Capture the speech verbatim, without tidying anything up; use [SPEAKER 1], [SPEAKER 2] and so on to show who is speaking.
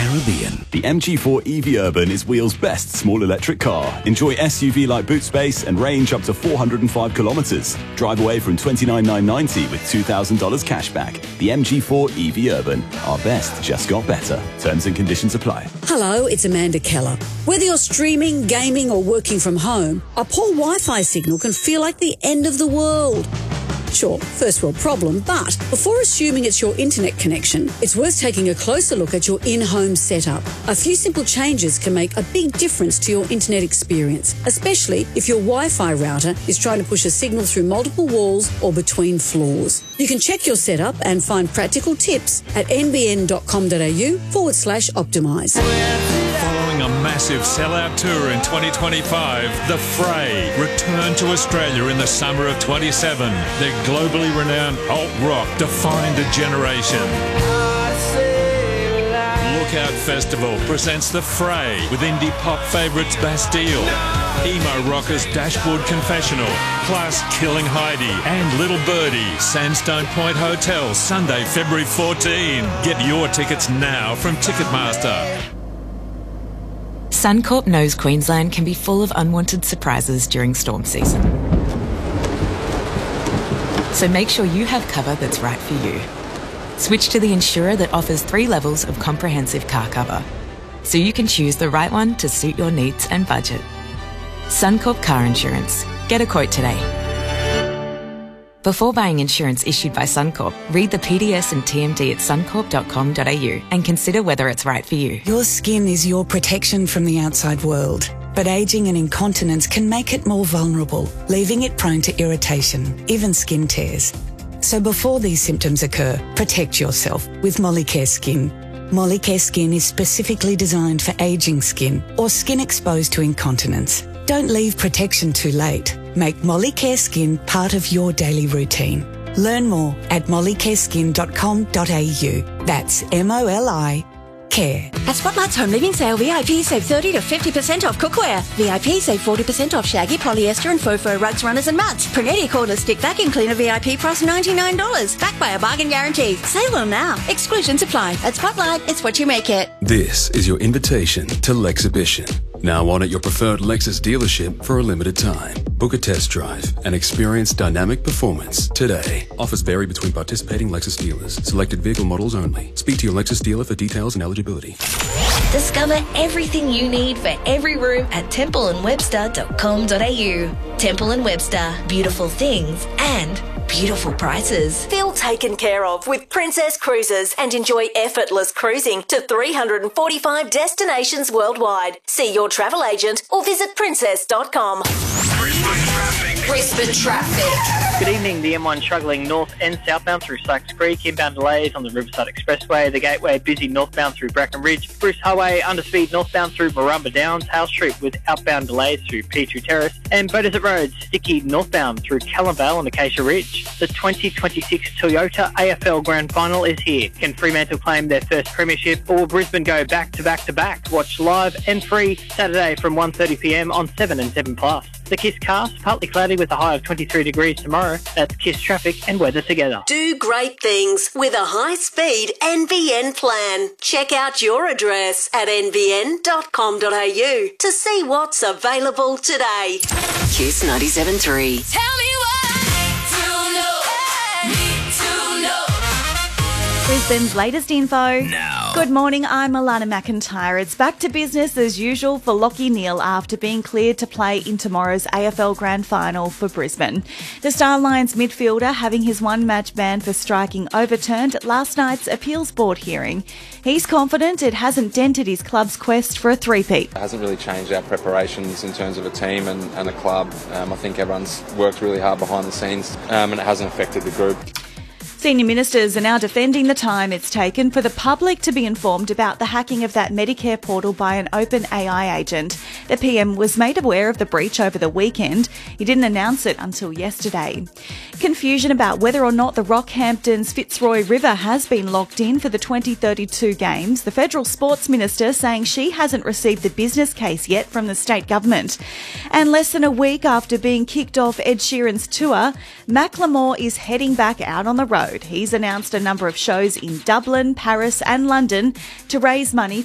[SPEAKER 1] Caribbean. The M G four E V Urban is Wheel's best small electric car. Enjoy S U V-like boot space and range up to four hundred five kilometres. Drive away from twenty-nine thousand nine hundred ninety dollars with two thousand dollars cash back. The M G four E V Urban. Our best just got better. Terms and conditions apply.
[SPEAKER 2] Hello, it's Amanda Keller. Whether you're streaming, gaming or working from home, a poor Wi-Fi signal can feel like the end of the world. Sure, first world problem, but before assuming it's your internet connection, it's worth taking a closer look at your in-home setup. A few simple changes can make a big difference to your internet experience, especially if your Wi-Fi router is trying to push a signal through multiple walls or between floors. You can check your setup and find practical tips at nbn.com.au forward slash optimise.
[SPEAKER 3] Following a massive sellout tour in twenty twenty-five, The Fray return to Australia in the summer of twenty-seven. Their globally renowned alt rock defined a generation. Lookout Festival presents The Fray with indie pop favourites Bastille, emo rockers Dashboard Confessional, plus Killing Heidi and Little Birdie, Sandstone Point Hotel, Sunday, February fourteenth. Get your tickets now from Ticketmaster.
[SPEAKER 4] Suncorp knows Queensland can be full of unwanted surprises during storm season. So make sure you have cover that's right for you. Switch to the insurer that offers three levels of comprehensive car cover, so you can choose the right one to suit your needs and budget. Suncorp Car Insurance. Get a quote today. Before buying insurance issued by Suncorp, read the P D S and T M D at suncorp dot com dot a u and consider whether it's right for you.
[SPEAKER 5] Your skin is your protection from the outside world, but ageing and incontinence can make it more vulnerable, leaving it prone to irritation, even skin tears. So before these symptoms occur, protect yourself with Molicare Skin. Molicare Skin is specifically designed for ageing skin or skin exposed to incontinence. Don't leave protection too late. Make Molicare Skin part of your daily routine. Learn more at molicare skin dot com dot a u. That's M O L I care.
[SPEAKER 6] At Spotlight's Home Living Sale, V I P save thirty to fifty percent off cookware. V I P save forty percent off shaggy, polyester and faux fur rugs, runners and mats. Prineti cordless stick vacuum cleaner V I P price ninety-nine dollars. Backed by a bargain guarantee. Sale on now. Exclusions apply. At Spotlight, it's what you make it.
[SPEAKER 7] This is your invitation to Lexhibition. Now on at your preferred Lexus dealership for a limited time. Book a test drive and experience dynamic performance today. Offers vary between participating Lexus dealers. Selected vehicle models only. Speak to your Lexus dealer for details and eligibility.
[SPEAKER 8] Discover everything you need for every room at temple and webster dot com dot a u. Temple and Webster. Beautiful things and beautiful prices.
[SPEAKER 9] Feel taken care of with Princess Cruises and enjoy effortless cruising to three hundred forty-five destinations worldwide. See your travel agent or visit princess dot com.
[SPEAKER 10] Brisbane traffic.
[SPEAKER 11] Good evening. The M one struggling north and southbound through Sykes Creek. Inbound delays on the Riverside Expressway. The Gateway busy northbound through Bracken Ridge. Bruce Highway underspeed northbound through Marumba Downs. Hale Street with outbound delays through Petrie Terrace. And Beaudesert Road sticky northbound through Callanvale and Acacia Ridge. The twenty twenty-six Toyota A F L Grand Final is here. Can Fremantle claim their first premiership or will Brisbane go back to back to back? Watch live and free Saturday from one thirty p m on seven and seven plus. The KISS cast, partly cloudy with a high of twenty-three degrees tomorrow. That's KISS traffic and weather together.
[SPEAKER 9] Do great things with a high-speed N B N plan. Check out your address at n b n dot com dot a u to see what's available today.
[SPEAKER 10] KISS ninety-seven point three.
[SPEAKER 12] Tell me what to know. Need to know.
[SPEAKER 13] Brisbane's latest info.
[SPEAKER 12] Now.
[SPEAKER 13] Good morning, I'm Alana McIntyre. It's back to business as usual for Lachie Neale after being cleared to play in tomorrow's A F L Grand Final for Brisbane. The Star Lions midfielder having his one-match ban for striking overturned at last night's appeals board hearing. He's confident it hasn't dented his club's quest for a three-peat.
[SPEAKER 14] It hasn't really changed our preparations in terms of a team and, and a club. Um, I think everyone's worked really hard behind the scenes um, and it hasn't affected the group.
[SPEAKER 13] Senior ministers are now defending the time it's taken for the public to be informed about the hacking of that Medicare portal by an open A I agent. The P M was made aware of the breach over the weekend. He didn't announce it until yesterday. Confusion about whether or not the Rockhampton's Fitzroy River has been locked in for the twenty thirty-two games. The federal sports minister saying she hasn't received the business case yet from the state government. And less than a week after being kicked off Ed Sheeran's tour, Macklemore is heading back out on the road. He's announced a number of shows in Dublin, Paris and London to raise money